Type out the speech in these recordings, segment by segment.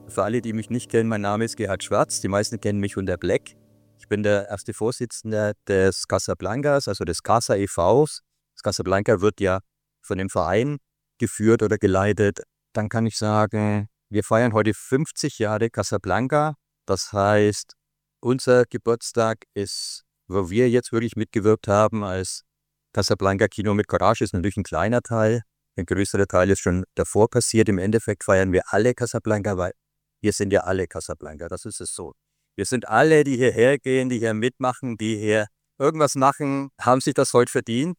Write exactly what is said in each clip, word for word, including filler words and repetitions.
Für alle, die mich nicht kennen, mein Name ist Gerhard Schwarz. Die meisten kennen mich unter Black. Ich bin der erste Vorsitzende des Casablancas, also des Casa e Vs. Das Casablanca wird ja von dem Verein geführt oder geleitet. Dann kann ich sagen, wir feiern heute fünfzig Jahre Casablanca. Das heißt, unser Geburtstag ist, wo wir jetzt wirklich mitgewirkt haben als Casablanca Kino mit Courage, ist natürlich ein kleiner Teil. Der größere Teil ist schon davor passiert. Im Endeffekt feiern wir alle Casablanca, weil wir sind ja alle Casablanca, das ist es so. Wir sind alle, die hierher gehen, die hier mitmachen, die hier irgendwas machen, haben sich das heute verdient.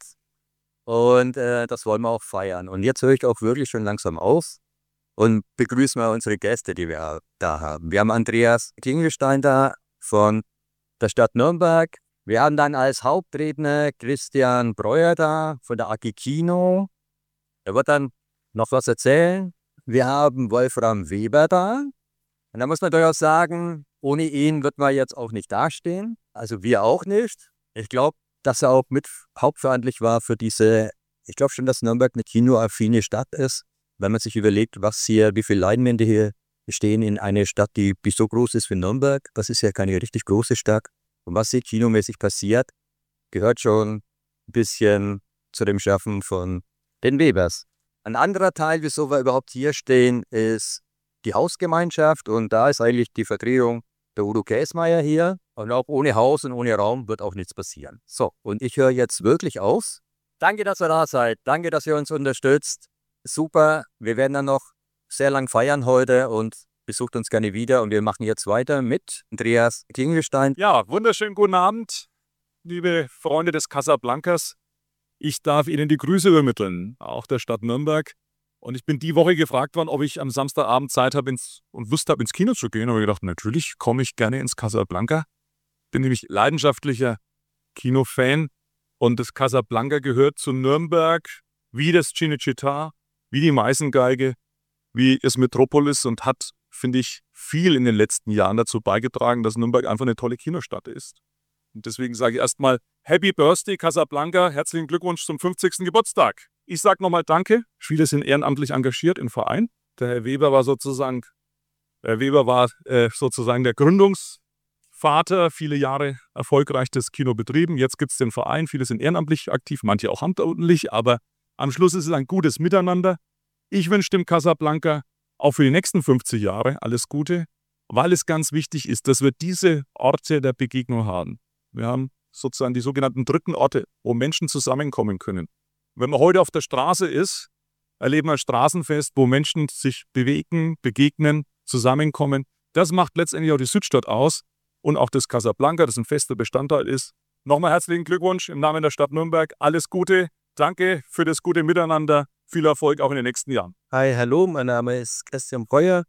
Und äh, das wollen wir auch feiern. Und jetzt höre ich auch wirklich schon langsam auf und begrüßen wir unsere Gäste, die wir da haben. Wir haben Andreas Klingelstein da von der Stadt Nürnberg. Wir haben dann als Hauptredner Christian Breuer da von der A G Kino. Er wird dann noch was erzählen. Wir haben Wolfram Weber da. Und da muss man durchaus sagen, ohne ihn wird man jetzt auch nicht dastehen. Also wir auch nicht. Ich glaube, dass er auch mit hauptverantwortlich war für diese, ich glaube schon, dass Nürnberg eine kinoaffine Stadt ist. Wenn man sich überlegt, was hier, wie viele Leinwände hier stehen in einer Stadt, die so groß ist wie Nürnberg. Das ist ja keine richtig große Stadt. Und was hier kinomäßig passiert, gehört schon ein bisschen zu dem Schaffen von den Webers. Ein anderer Teil, wieso wir überhaupt hier stehen, ist die Hausgemeinschaft. Und da ist eigentlich die Vertretung der Udo Käsmeier hier. Und auch ohne Haus und ohne Raum wird auch nichts passieren. So, und ich höre jetzt wirklich auf. Danke, dass ihr da seid. Danke, dass ihr uns unterstützt. Super. Wir werden dann noch sehr lang feiern heute und besucht uns gerne wieder. Und wir machen jetzt weiter mit Andreas Klingelstein. Ja, wunderschönen guten Abend, liebe Freunde des Casablancas. Ich darf Ihnen die Grüße übermitteln, auch der Stadt Nürnberg. Und ich bin die Woche gefragt worden, ob ich am Samstagabend Zeit habe ins, und Lust habe, ins Kino zu gehen. Da habe ich gedacht, natürlich komme ich gerne ins Casablanca. Bin nämlich leidenschaftlicher Kinofan. Und das Casablanca gehört zu Nürnberg, wie das Cinecittà, wie die Meißengeige, wie das Metropolis und hat, finde ich, viel in den letzten Jahren dazu beigetragen, dass Nürnberg einfach eine tolle Kinostadt ist. Und deswegen sage ich erstmal Happy Birthday Casablanca, herzlichen Glückwunsch zum fünfzigsten Geburtstag. Ich sage nochmal Danke. Viele sind ehrenamtlich engagiert im Verein. Der Herr Weber war sozusagen, Herr Weber war äh, sozusagen der Gründungsvater, viele Jahre erfolgreich das Kino betrieben. Jetzt gibt es den Verein, viele sind ehrenamtlich aktiv, manche auch hauptamtlich, aber am Schluss ist es ein gutes Miteinander. Ich wünsche dem Casablanca auch für die nächsten fünfzig Jahre alles Gute, weil es ganz wichtig ist, dass wir diese Orte der Begegnung haben. Wir haben sozusagen die sogenannten dritten Orte, wo Menschen zusammenkommen können. Wenn man heute auf der Straße ist, erleben wir ein Straßenfest, wo Menschen sich bewegen, begegnen, zusammenkommen. Das macht letztendlich auch die Südstadt aus und auch das Casablanca, das ein fester Bestandteil ist. Nochmal herzlichen Glückwunsch im Namen der Stadt Nürnberg. Alles Gute, danke für das gute Miteinander. Viel Erfolg auch in den nächsten Jahren. Hi, hallo, mein Name ist Christian Breuer.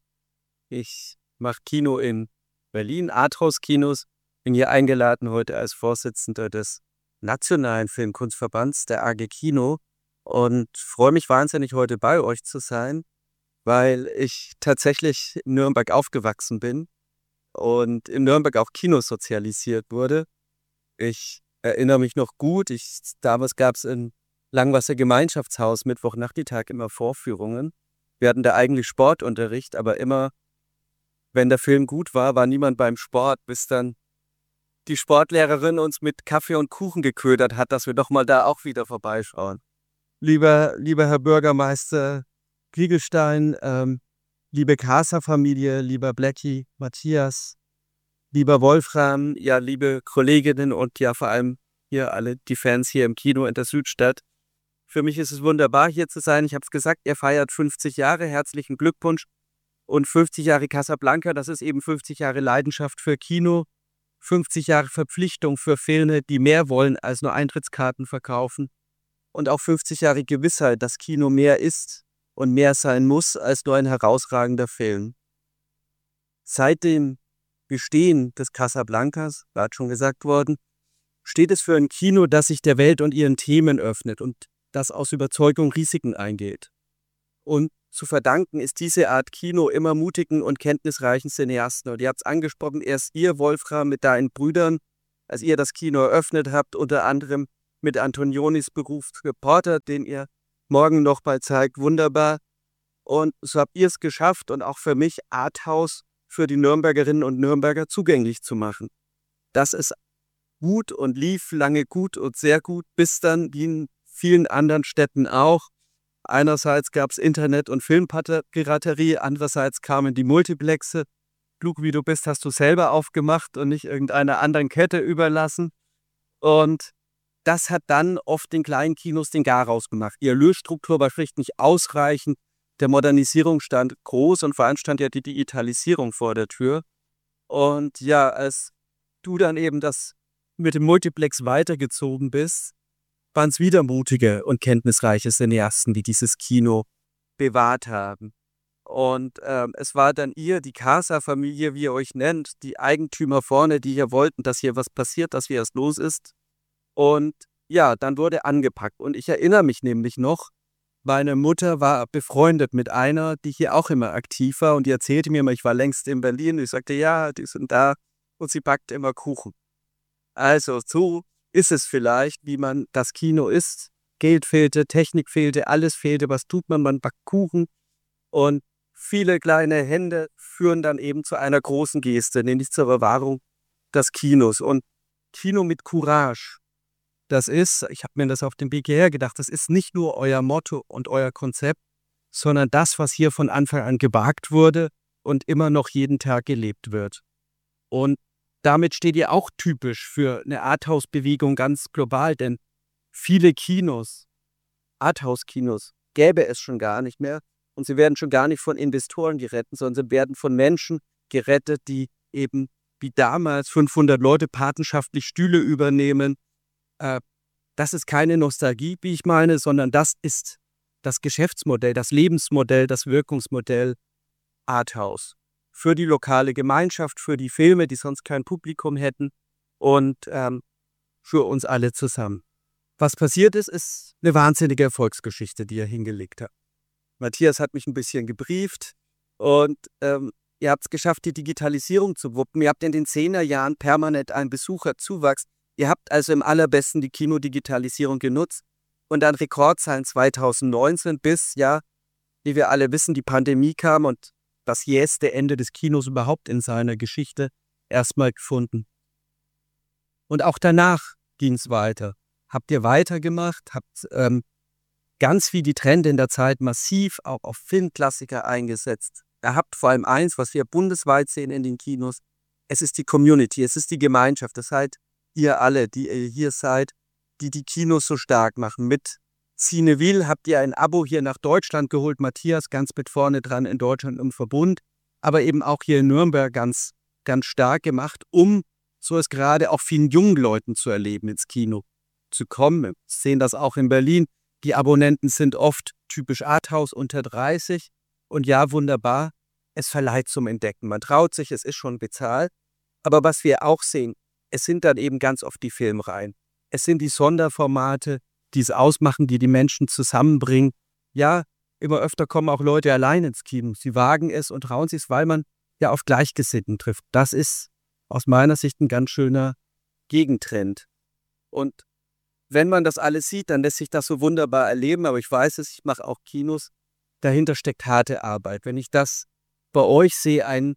Ich mache Kino in Berlin, Arthouse-Kinos. Bin hier eingeladen heute als Vorsitzender des Nationalen Filmkunstverbands, der A G Kino. Und freue mich wahnsinnig, heute bei euch zu sein, weil ich tatsächlich in Nürnberg aufgewachsen bin und in Nürnberg auch Kino sozialisiert wurde. Ich erinnere mich noch gut, ich, damals gab es in Langwasser Gemeinschaftshaus Mittwochnachmittag immer Vorführungen. Wir hatten da eigentlich Sportunterricht, aber immer, wenn der Film gut war, war niemand beim Sport, bis dann die Sportlehrerin uns mit Kaffee und Kuchen geködert hat, dass wir doch mal da auch wieder vorbeischauen. Lieber, lieber Herr Bürgermeister Klingelstein, ähm, liebe Casa-Familie, lieber Blackie, Matthias, lieber Wolfram, ja, liebe Kolleginnen und ja vor allem hier alle die Fans hier im Kino in der Südstadt. Für mich ist es wunderbar, hier zu sein. Ich habe es gesagt, ihr feiert fünfzig Jahre. Herzlichen Glückwunsch. Und fünfzig Jahre Casablanca, das ist eben fünfzig Jahre Leidenschaft für Kino, fünfzig Jahre Verpflichtung für Filme, die mehr wollen als nur Eintrittskarten verkaufen. Und auch fünfzig Jahre Gewissheit, dass Kino mehr ist und mehr sein muss als nur ein herausragender Film. Seit dem Bestehen des Casablancas, gerade schon gesagt worden, steht es für ein Kino, das sich der Welt und ihren Themen öffnet und das aus Überzeugung Risiken eingeht. Und zu verdanken ist diese Art Kino immer mutigen und kenntnisreichen Cineasten. Und ihr habt es angesprochen, erst ihr, Wolfram, mit deinen Brüdern, als ihr das Kino eröffnet habt, unter anderem mit Antonionis Beruf Reporter, den ihr morgen noch bald zeigt, wunderbar. Und so habt ihr es geschafft und auch für mich Arthouse für die Nürnbergerinnen und Nürnberger zugänglich zu machen. Das ist gut und lief lange gut und sehr gut, bis dann, wie in vielen anderen Städten auch, einerseits gab es Internet- und Filmpiraterie, andererseits kamen die Multiplexe. Klug wie du bist, hast du selber aufgemacht und nicht irgendeiner anderen Kette überlassen. Und das hat dann oft den kleinen Kinos den Garaus gemacht. Die Erlösstruktur war schlicht nicht ausreichend. Der Modernisierung stand groß und vor allem stand ja die Digitalisierung vor der Tür. Und ja, als du dann eben das mit dem Multiplex weitergezogen bist, waren es wieder mutige und kenntnisreiche Cineasten, die dieses Kino bewahrt haben. Und ähm, es war dann ihr, die Casa-Familie, wie ihr euch nennt, die Eigentümer vorne, die hier wollten, dass hier was passiert, dass hier was los ist. Und ja, dann wurde angepackt. Und ich erinnere mich nämlich noch, meine Mutter war befreundet mit einer, die hier auch immer aktiv war. Und die erzählte mir immer, ich war längst in Berlin. Und ich sagte, ja, die sind da. Und sie backte immer Kuchen. Also so ist es vielleicht, wie man das Kino ist. Geld fehlte, Technik fehlte, alles fehlte. Was tut man? Man backt Kuchen. Und viele kleine Hände führen dann eben zu einer großen Geste, nämlich zur Bewahrung des Kinos. Und Kino mit Courage, das ist, ich habe mir das auf dem B G R gedacht, das ist nicht nur euer Motto und euer Konzept, sondern das, was hier von Anfang an gewagt wurde und immer noch jeden Tag gelebt wird. Und damit steht ihr auch typisch für eine Arthouse-Bewegung ganz global, denn viele Kinos, Arthouse-Kinos, gäbe es schon gar nicht mehr. Und sie werden schon gar nicht von Investoren gerettet, sondern sie werden von Menschen gerettet, die eben wie damals fünfhundert Leute patenschaftlich Stühle übernehmen. Äh, das ist keine Nostalgie, wie ich meine, sondern das ist das Geschäftsmodell, das Lebensmodell, das Wirkungsmodell Arthouse. Für die lokale Gemeinschaft, für die Filme, die sonst kein Publikum hätten und ähm, für uns alle zusammen. Was passiert ist, ist eine wahnsinnige Erfolgsgeschichte, die ihr hingelegt habt. Matthias hat mich ein bisschen gebrieft und ähm, ihr habt es geschafft, die Digitalisierung zu wuppen. Ihr habt in den zehner Jahren permanent einen Besucherzuwachs. Ihr habt also im allerbesten die Kinodigitalisierung genutzt und dann Rekordzahlen zweitausendneunzehn bis, ja, wie wir alle wissen, die Pandemie kam und das jähste Ende des Kinos überhaupt in seiner Geschichte erstmal gefunden. Und auch danach ging es weiter. Habt ihr weitergemacht, habt ähm, ganz wie die Trends in der Zeit massiv auch auf Filmklassiker eingesetzt. Ihr habt vor allem eins, was wir bundesweit sehen in den Kinos, es ist die Community, es ist die Gemeinschaft. Das seid ihr alle, die ihr hier seid, die die Kinos so stark machen. Mit Cineville habt ihr ein Abo hier nach Deutschland geholt, Matthias ganz mit vorne dran in Deutschland im Verbund, aber eben auch hier in Nürnberg ganz, ganz stark gemacht, um so es gerade auch vielen jungen Leuten zu erleben, ins Kino zu kommen. Wir sehen das auch in Berlin. Die Abonnenten sind oft typisch Arthouse unter dreißig. Und ja, wunderbar, es verleiht zum Entdecken. Man traut sich, es ist schon bezahlt. Aber was wir auch sehen, es sind dann eben ganz oft die Filmreihen. Es sind die Sonderformate, die es ausmachen, die die Menschen zusammenbringen. Ja, immer öfter kommen auch Leute allein ins Kino. Sie wagen es und trauen sich es, weil man ja auf Gleichgesinnten trifft. Das ist aus meiner Sicht ein ganz schöner Gegentrend. Und wenn man das alles sieht, dann lässt sich das so wunderbar erleben. Aber ich weiß es, ich mache auch Kinos. Dahinter steckt harte Arbeit. Wenn ich das bei euch sehe, ein,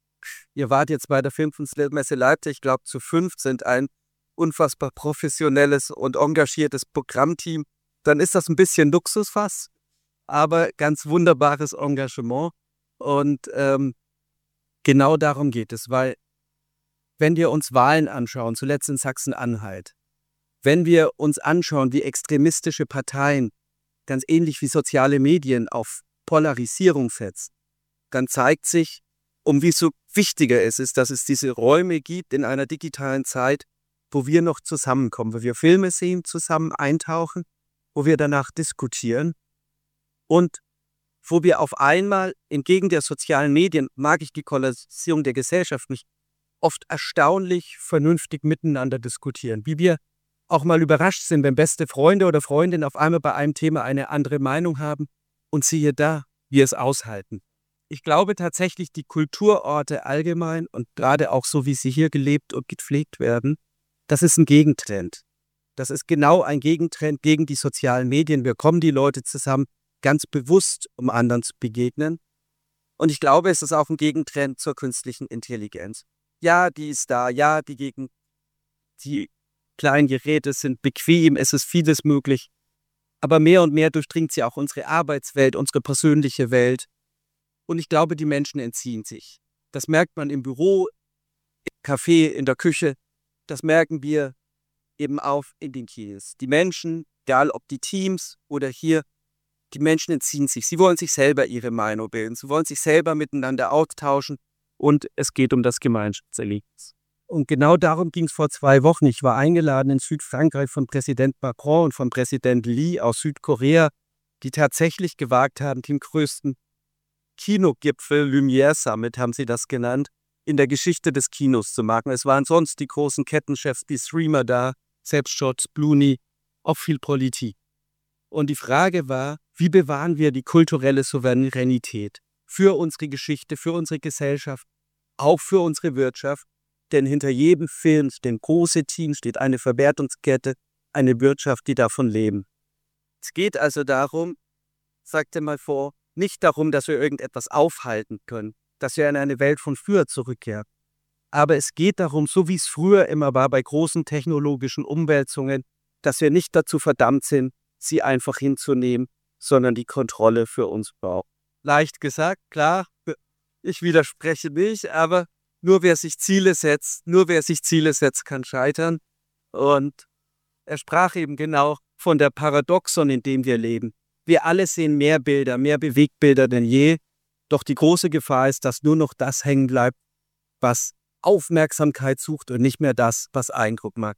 ihr wart jetzt bei der Filmkunstmesse Leipzig, ich glaube zu fünf sind ein unfassbar professionelles und engagiertes Programmteam, dann ist das ein bisschen Luxusfass, aber ganz wunderbares Engagement. Und ähm, genau darum geht es, weil wenn wir uns Wahlen anschauen, zuletzt in Sachsen-Anhalt, wenn wir uns anschauen, wie extremistische Parteien, ganz ähnlich wie soziale Medien, auf Polarisierung setzen, dann zeigt sich, umso wichtiger es ist, dass es diese Räume gibt in einer digitalen Zeit, wo wir noch zusammenkommen, wo wir Filme sehen, zusammen eintauchen, wo wir danach diskutieren und wo wir auf einmal, entgegen der sozialen Medien, mag ich die Polarisierung der Gesellschaft nicht, oft erstaunlich vernünftig miteinander diskutieren, wie wir auch mal überrascht sind, wenn beste Freunde oder Freundinnen auf einmal bei einem Thema eine andere Meinung haben und siehe da, wir es aushalten. Ich glaube tatsächlich, die Kulturorte allgemein und gerade auch so, wie sie hier gelebt und gepflegt werden, das ist ein Gegentrend. Das ist genau ein Gegentrend gegen die sozialen Medien. Wir kommen die Leute zusammen, ganz bewusst, um anderen zu begegnen. Und ich glaube, es ist auch ein Gegentrend zur künstlichen Intelligenz. Ja, die ist da, ja, die gegen die kleinen Geräte sind bequem, es ist vieles möglich. Aber mehr und mehr durchdringt sie auch unsere Arbeitswelt, unsere persönliche Welt. Und ich glaube, die Menschen entziehen sich. Das merkt man im Büro, im Café, in der Küche. Das merken wir eben auch in den Kinos. Die Menschen, egal ob die Teams oder hier, die Menschen entziehen sich. Sie wollen sich selber ihre Meinung bilden. Sie wollen sich selber miteinander austauschen. Und es geht um das Gemeinschaftserlebnis. Und genau darum ging es vor zwei Wochen. Ich war eingeladen in Südfrankreich von Präsident Macron und von Präsident Lee aus Südkorea, die tatsächlich gewagt haben, den größten Kinogipfel, Lumière Summit haben sie das genannt, in der Geschichte des Kinos zu machen. Es waren sonst die großen Kettenchefs wie Streamer da, selbst George Clooney, auch viel Politik. Und die Frage war, wie bewahren wir die kulturelle Souveränität für unsere Geschichte, für unsere Gesellschaft, auch für unsere Wirtschaft? Denn hinter jedem Film stehen große Teams, steht eine Verwertungskette, eine Wirtschaft, die davon leben. Es geht also darum, sagte mal vor, nicht darum, dass wir irgendetwas aufhalten können, dass wir in eine Welt von früher zurückkehren. Aber es geht darum, so wie es früher immer war bei großen technologischen Umwälzungen, dass wir nicht dazu verdammt sind, sie einfach hinzunehmen, sondern die Kontrolle für uns brauchen. Leicht gesagt, klar, ich widerspreche nicht, aber nur wer sich Ziele setzt, nur wer sich Ziele setzt, kann scheitern. Und er sprach eben genau von der Paradoxon, in dem wir leben. Wir alle sehen mehr Bilder, mehr Bewegtbilder denn je. Doch die große Gefahr ist, dass nur noch das hängen bleibt, was Aufmerksamkeit sucht und nicht mehr das, was Eindruck macht.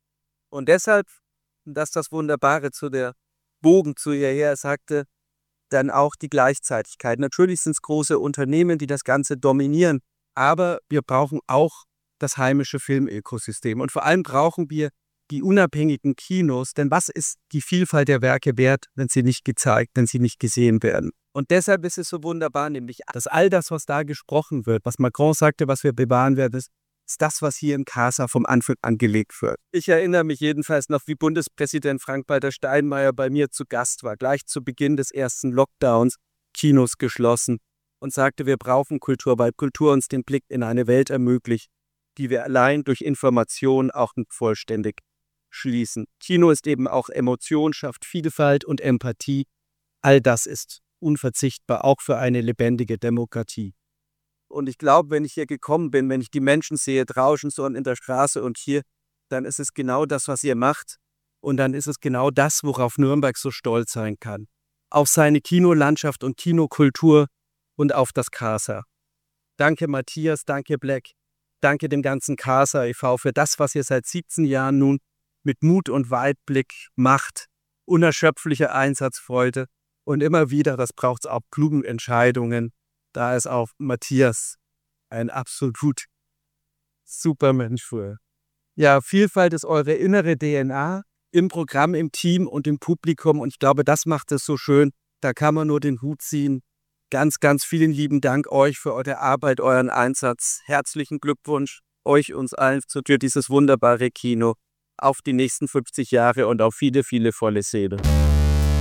Und deshalb, das ist das Wunderbare zu der Bogen zu ihr her, sagte, dann auch die Gleichzeitigkeit. Natürlich sind es große Unternehmen, die das Ganze dominieren, aber wir brauchen auch das heimische Filmökosystem. Und vor allem brauchen wir die unabhängigen Kinos, denn was ist die Vielfalt der Werke wert, wenn sie nicht gezeigt, wenn sie nicht gesehen werden? Und deshalb ist es so wunderbar, nämlich, dass all das, was da gesprochen wird, was Macron sagte, was wir bewahren werden, ist, ist das, was hier im Casa vom Anfang an gelegt wird. Ich erinnere mich jedenfalls noch, wie Bundespräsident Frank-Walter Steinmeier bei mir zu Gast war, gleich zu Beginn des ersten Lockdowns, Kinos geschlossen, und sagte, wir brauchen Kultur, weil Kultur uns den Blick in eine Welt ermöglicht, die wir allein durch Information auch nicht vollständig schließen. Kino ist eben auch Emotion, schafft Vielfalt und Empathie. All das ist unverzichtbar, auch für eine lebendige Demokratie. Und ich glaube, wenn ich hier gekommen bin, wenn ich die Menschen sehe, draußen so in der Straße und hier, dann ist es genau das, was ihr macht. Und dann ist es genau das, worauf Nürnberg so stolz sein kann. Auf seine Kinolandschaft und Kinokultur und auf das Casa. Danke Matthias, danke Black, danke dem ganzen Casa e V für das, was ihr seit siebzehn Jahren nun mit Mut und Weitblick macht, unerschöpfliche Einsatzfreude und immer wieder, das braucht es auch, klugen Entscheidungen. Da ist auch Matthias ein absolut super Mensch für. Ja, Vielfalt ist eure innere D N A im Programm, im Team und im Publikum und ich glaube, das macht es so schön. Da kann man nur den Hut ziehen. Ganz, ganz vielen lieben Dank euch für eure Arbeit, euren Einsatz. Herzlichen Glückwunsch euch, uns allen für dieses wunderbare Kino auf die nächsten fünfzig Jahre und auf viele, viele volle Seele.